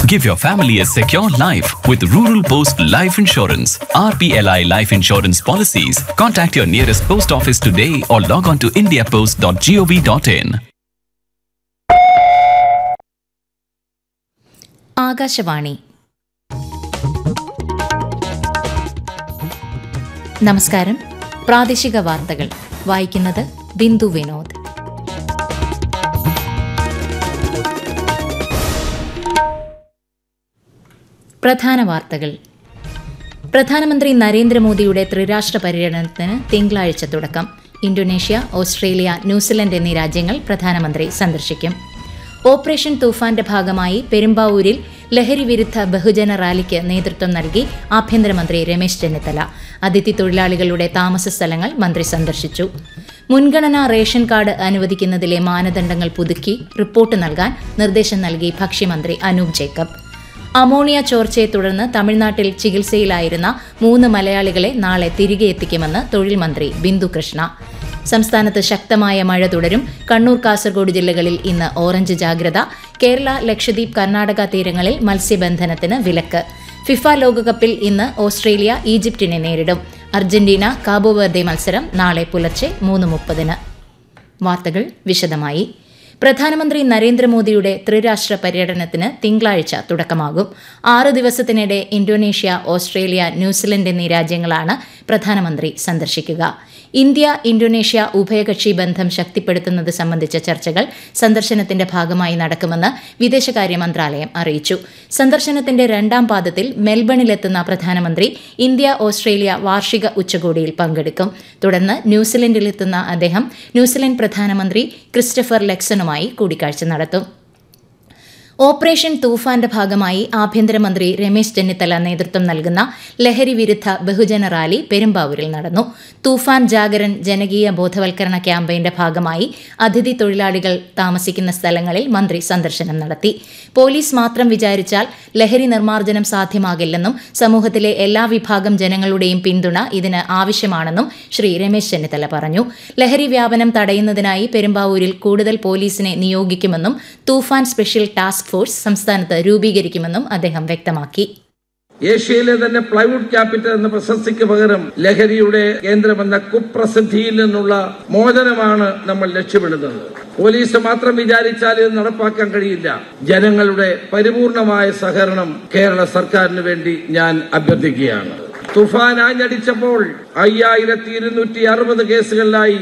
Give your family a secure life with Rural Post Life Insurance. RPLI Life Insurance Policies. Contact your nearest post office today or log on to indiapost.gov.in. Akashvani. നമസ്കാരം. പ്രാദേശിക വാർത്തകൾ വായിക്കുന്നത് ബിന്ദു വിനോദ്. പ്രധാന വാർത്തകൾ. പ്രധാനമന്ത്രി നരേന്ദ്രമോദിയുടെ ത്രിരാഷ്ട്ര പര്യടനത്തിന് തിങ്കളാഴ്ച തുടക്കം. ഇന്തോനേഷ്യ, ഓസ്ട്രേലിയ, ന്യൂസിലൻഡ് എന്നീ രാജ്യങ്ങൾ പ്രധാനമന്ത്രി സന്ദർശിക്കും. ഓപ്പറേഷൻ തൂഫാന്റെ ഭാഗമായി പെരുമ്പാവൂരിൽ ലഹരി വിരുദ്ധ ബഹുജന റാലിക്ക് നേതൃത്വം നൽകി ആഭ്യന്തരമന്ത്രി രമേശ് ചെന്നിത്തല. അതിഥി തൊഴിലാളികളുടെ താമസ സ്ഥലങ്ങൾ മന്ത്രി സന്ദർശിച്ചു. മുൻഗണനാ റേഷൻ കാർഡ് അനുവദിക്കുന്നതിലെ മാനദണ്ഡങ്ങൾ പുതുക്കി റിപ്പോർട്ട് നൽകാൻ നിർദ്ദേശം നൽകി ഭക്ഷ്യമന്ത്രി അനൂപ് ജേക്കബ്. അമോണിയ ചോർച്ചയെ തുടർന്ന് തമിഴ്നാട്ടിൽ ചികിത്സയിലായിരുന്ന 3 മലയാളികളെ നാളെ തിരികെ എത്തിക്കുമെന്ന് തൊഴിൽ മന്ത്രി ബിന്ദു കൃഷ്ണ. സംസ്ഥാനത്ത് ശക്തമായ മഴ തുടരും. കണ്ണൂർ, കാസർഗോഡ് ജില്ലകളിൽ ഇന്ന് ഓറഞ്ച് ജാഗ്രത. കേരള, ലക്ഷദ്വീപ്, കർണാടക തീരങ്ങളിൽ മത്സ്യബന്ധനത്തിന് വിലക്ക്. ഫിഫ ലോകകപ്പിൽ ഇന്ന് ഓസ്ട്രേലിയ ഈജിപ്തിനെ നേരിടും. അർജന്റീന, കാബോ വെർദെ മത്സരം നാളെ പുലർച്ചെ 3:30. വാർത്തകൾ വിശദമായി. പ്രധാനമന്ത്രി നരേന്ദ്രമോദിയുടെ ത്രിരാഷ്ട്ര പര്യടനത്തിന് തിങ്കളാഴ്ച തുടക്കമാകും. 6 ദിവസത്തിനിടെ ഇന്തോനേഷ്യ, ഓസ്ട്രേലിയ, ന്യൂസിലൻഡ് എന്നീ രാജ്യങ്ങളാണ് പ്രധാനമന്ത്രി സന്ദർശിക്കുക. ഇന്ത്യ ഇന്തോനേഷ്യ ഉഭയകക്ഷി ബന്ധം ശക്തിപ്പെടുത്തുന്നത് സംബന്ധിച്ച ചർച്ചകൾ സന്ദർശനത്തിന്റെ ഭാഗമായി നടക്കുമെന്ന് വിദേശകാര്യ മന്ത്രാലയം അറിയിച്ചു. സന്ദർശനത്തിന്റെ 2ാം പാദത്തിൽ മെൽബണിലെത്തുന്ന പ്രധാനമന്ത്രി ഇന്ത്യ ഓസ്ട്രേലിയ വാർഷിക ഉച്ചകോടിയിൽ പങ്കെടുക്കും. തുടർന്ന് ന്യൂസിലൻഡിലെത്തുന്ന അദ്ദേഹം ന്യൂസിലൻഡ് പ്രധാനമന്ത്രി ക്രിസ്റ്റഫർ ലെക്സണുമായി കൂടിക്കാഴ്ച നടത്തും. ഓപ്പറേഷൻ തൂഫാന്റെ ഭാഗമായി ആഭ്യന്തരമന്ത്രി രമേശ് ചെന്നിത്തല നേതൃത്വം നൽകുന്ന ലഹരി വിരുദ്ധ ബഹുജന റാലി പെരുമ്പാവൂരിൽ നടന്നു. തൂഫാൻ ജാഗരൻ ജനകീയ ബോധവൽക്കരണ ക്യാമ്പയിന്റെ ഭാഗമായി അതിഥി തൊഴിലാളികൾ താമസിക്കുന്ന സ്ഥലങ്ങളിൽ മന്ത്രി സന്ദർശനം നടത്തി. പോലീസ് മാത്രം വിചാരിച്ചാൽ ലഹരി നിർമ്മാർജ്ജനം സാധ്യമാകില്ലെന്നും സമൂഹത്തിലെ എല്ലാ വിഭാഗം ജനങ്ങളുടെയും പിന്തുണ ഇതിന് ആവശ്യമാണെന്നും ശ്രീ രമേശ് ചെന്നിത്തല പറഞ്ഞു. ലഹരി വ്യാപനം തടയുന്നതിനായി പെരുമ്പാവൂരിൽ കൂടുതൽ പോലീസിനെ നിയോഗിക്കുമെന്നും തൂഫാൻ സ്പെഷ്യൽ ടാസ്ക് ഫോഴ്സ് സംസ്ഥാനത്ത് രൂപീകരിക്കുമെന്നും അദ്ദേഹം വ്യക്തമാക്കി. ഏഷ്യയിലെ തന്നെ പ്ലൈവുഡ് ക്യാപിറ്റൽ എന്ന പ്രശസ്തിക്ക് പകരം ലഹരിയുടെ കേന്ദ്രമെന്ന കുപ്രസിദ്ധിയിൽ നിന്നുള്ള മോചനമാണ് നമ്മൾ ലക്ഷ്യമിടുന്നത്. പോലീസ് മാത്രം വിചാരിച്ചാൽ ഇത് നടപ്പാക്കാൻ കഴിയില്ല. ജനങ്ങളുടെ പരിപൂർണമായ സഹകരണം കേരള സർക്കാരിന് വേണ്ടി ഞാൻ അഭ്യർത്ഥിക്കുകയാണ്. തുഫാൻ ആഞ്ഞടിച്ചപ്പോൾ 5260 കേസുകളിലായി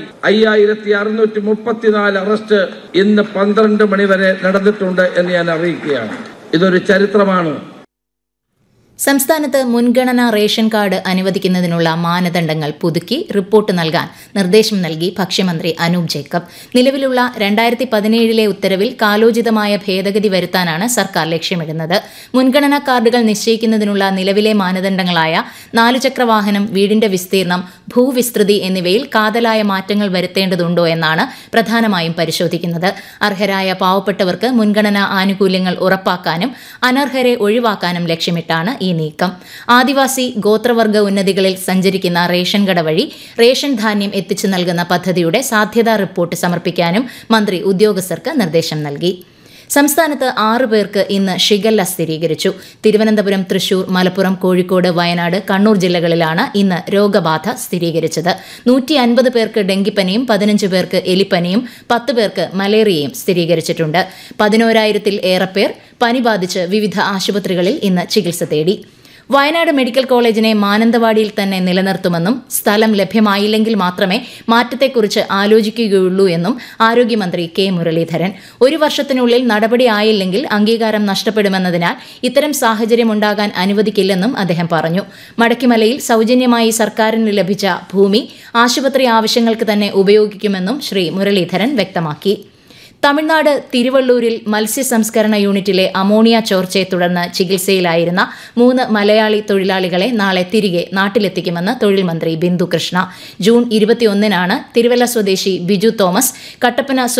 5634 അറസ്റ്റ് ഇന്ന് 12 മണിവരെ നടന്നിട്ടുണ്ട് എന്ന് ഞാൻ അറിയിക്കുകയാണ്. ഇതൊരു ചരിത്രമാണ്. സംസ്ഥാനത്ത് മുൻഗണനാ റേഷൻ കാർഡ് അനുവദിക്കുന്നതിനുള്ള മാനദണ്ഡങ്ങൾ പുതുക്കി റിപ്പോർട്ട് നൽകാൻ നിർദ്ദേശം നൽകി ഭക്ഷ്യമന്ത്രി അനൂപ് ജേക്കബ്. നിലവിലുള്ള 2017 ഉത്തരവിൽ കാലോചിതമായ ഭേദഗതി വരുത്താനാണ് സർക്കാർ ലക്ഷ്യമിടുന്നത്. മുൻഗണനാ കാർഡുകൾ നിശ്ചയിക്കുന്നതിനുള്ള നിലവിലെ മാനദണ്ഡങ്ങളായ 4 ചക്രവാഹനം, വീടിന്റെ വിസ്തീർണം, ഭൂവിസ്തൃതി എന്നിവയിൽ കാതലായ മാറ്റങ്ങൾ വരുത്തേണ്ടതുണ്ടോ എന്നാണ് പ്രധാനമായും പരിശോധിക്കുന്നത്. അർഹരായ പാവപ്പെട്ടവർക്ക് മുൻഗണനാ ആനുകൂല്യങ്ങൾ ഉറപ്പാക്കാനും അനർഹരെ ഒഴിവാക്കാനും ലക്ഷ്യമിട്ടാണ് ഈ നീക്കം. ആദിവാസി ഗോത്രവർഗ ഉന്നതികളിൽ സഞ്ചരിക്കുന്ന റേഷൻ കട വഴി റേഷൻ ധാന്യം എത്തിച്ചു നൽകുന്ന പദ്ധതിയുടെ സാധ്യതാ റിപ്പോർട്ട് സമർപ്പിക്കാനും മന്ത്രി ഉദ്യോഗസ്ഥർക്ക് നിർദ്ദേശം നൽകി. സംസ്ഥാനത്ത് 6 പേർക്ക് ഇന്ന് ഷിഗല്ല സ്ഥിരീകരിച്ചു. തിരുവനന്തപുരം, തൃശൂർ, മലപ്പുറം, കോഴിക്കോട്, വയനാട്, കണ്ണൂർ ജില്ലകളിലാണ് ഇന്ന് രോഗബാധ സ്ഥിരീകരിച്ചത്. 150 പേർക്ക് ഡെങ്കിപ്പനിയും 15 പേർക്ക് എലിപ്പനിയും 10 പേർക്ക് മലേറിയയും സ്ഥിരീകരിച്ചിട്ടുണ്ട്. 11,000-ൽ ഏറെ പേർ പനി ബാധിച്ച് വിവിധ ആശുപത്രികളിൽ ഇന്ന് ചികിത്സ തേടി. വയനാട് മെഡിക്കൽ കോളേജിനെ മാനന്തവാടിയിൽ തന്നെ നിലനിർത്തുമെന്നും സ്ഥലം ലഭ്യമായില്ലെങ്കിൽ മാത്രമേ മാറ്റത്തെക്കുറിച്ച് ആലോചിക്കുകയുള്ളൂ എന്നും ആരോഗ്യമന്ത്രി കെ മുരളീധരൻ. 1 വർഷത്തിനുള്ളിൽ നടപടി ആയില്ലെങ്കിൽ അംഗീകാരം നഷ്ടപ്പെടുമെന്നതിനാൽ ഇത്തരം സാഹചര്യമുണ്ടാകാൻ അനുവദിക്കില്ലെന്നും അദ്ദേഹം പറഞ്ഞു. മടക്കിമലയിൽ സൗജന്യമായി സർക്കാരിന് ലഭിച്ച ഭൂമി ആശുപത്രി ആവശ്യങ്ങൾക്ക് തന്നെ ഉപയോഗിക്കുമെന്നും ശ്രീ മുരളീധരൻ വ്യക്തമാക്കി. തമിഴ്നാട് തിരുവള്ളൂരിൽ മത്സ്യ സംസ്കരണ യൂണിറ്റിലെ അമോണിയ ചോർച്ചയെ തുടർന്ന് ചികിത്സയിലായിരുന്ന 3 മലയാളി തൊഴിലാളികളെ നാളെ തിരികെ നാട്ടിലെത്തിക്കുമെന്ന് തൊഴിൽ മന്ത്രി ബിന്ദു കൃഷ്ണ. ജൂൺ 21-നാണ് തിരുവല്ല സ്വദേശി ബിജു തോമസ്, കട്ടപ്പന